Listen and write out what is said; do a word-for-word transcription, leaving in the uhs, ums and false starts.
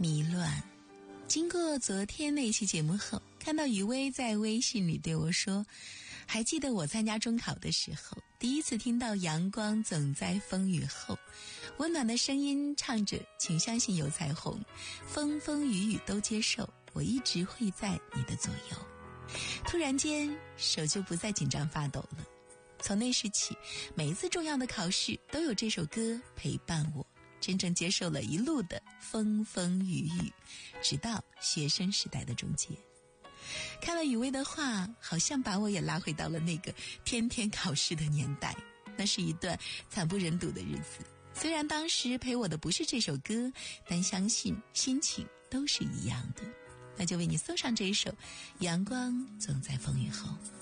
迷乱。经过昨天那期节目后，看到雨薇在微信里对我说，还记得我参加中考的时候，第一次听到阳光总在风雨后，温暖的声音唱着请相信有彩虹，风风雨雨都接受，我一直会在你的左右。突然间手就不再紧张发抖了。从那时起，每一次重要的考试都有这首歌陪伴我，真正接受了一路的风风雨雨，直到学生时代的终结。看了雨薇的话，好像把我也拉回到了那个天天考试的年代，那是一段惨不忍睹的日子。虽然当时陪我的不是这首歌，但相信心情都是一样的。那就为你送上这一首《阳光总在风雨后》。